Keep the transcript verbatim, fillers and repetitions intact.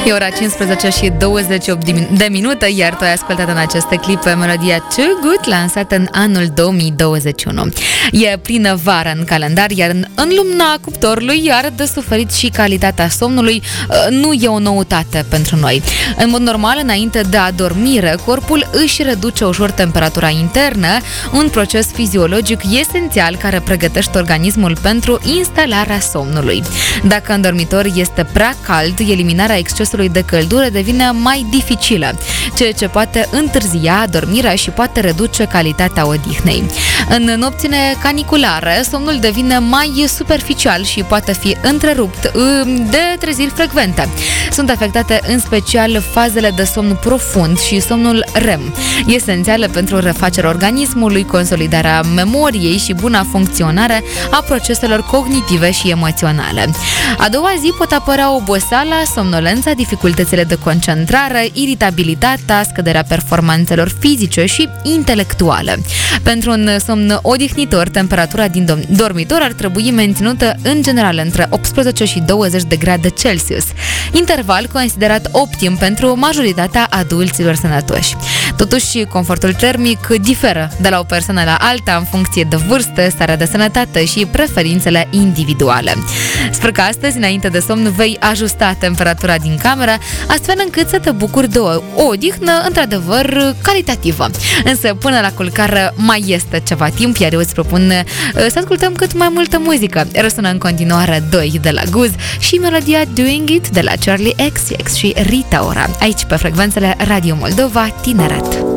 E ora cincisprezece și douăzeci și opt de minute, iar tu ai ascultat în aceste clipe melodia Too Good, lansată în anul două mii douăzeci și unu. E plină vară în calendar, iar în, în lumina cuptorului are de suferit și calitatea somnului. Nu e o noutate pentru noi. În mod normal, înainte de adormire, corpul își reduce ușor temperatura internă, un proces fiziologic esențial care pregătește organismul pentru instalarea somnului. Dacă în dormitor este prea cald, eliminarea excesului de căldură devine mai dificilă, ceea ce poate întârzia adormirea și poate reduce calitatea odihnei. În nopțile caniculare, somnul devine mai superficial și poate fi întrerupt de treziri frecvente. Sunt afectate în special fazele de somn profund și somnul R E M, esențiale pentru refacerea organismului, consolidarea memoriei și buna funcționare a proceselor cognitive și emoționale. A doua zi pot apărea oboseala, somnolența, dificultățile de concentrare, iritabilitatea, scăderea performanțelor fizice și intelectuale. Pentru un somn odihnitor, temperatura din dormitor ar trebui menținută în general între optsprezece și douăzeci de grade Celsius, interval considerat optim pentru majoritatea adulților sănătoși. Totuși, confortul termic diferă de la o persoană la alta în funcție de vârstă, starea de sănătate și preferințele individuale. Sper că astăzi, înainte de somn, vei ajusta temperatura din cameră, astfel încât să te bucuri de o, o odihnă într-adevăr calitativă. Însă, până la culcare mai este ceva timp, iar eu îți propun să ascultăm cât mai multă muzică. Răsună în continuare doi de la Guz și melodia Doing It de la Charlie X C X și Rita Ora, aici pe frecvențele Radio Moldova Tineret.